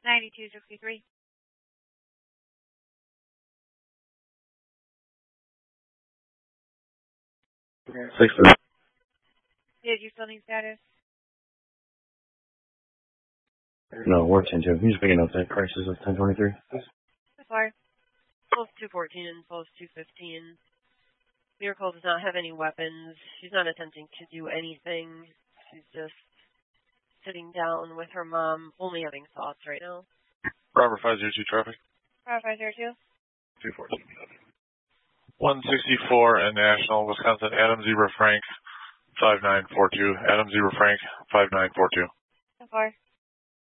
9263. Did you still need status? No, we're 10-2. You just picking up that crisis of 1023. So far. Post 214 and post 215. Miracle does not have any weapons. She's not attempting to do anything. She's just sitting down with her mom, only having thoughts right now. Robert 502 traffic. Robert 502. 214. 164 and National, Wisconsin, Adam Zebra Frank, 5942. Adam Zebra Frank, 5942. So far.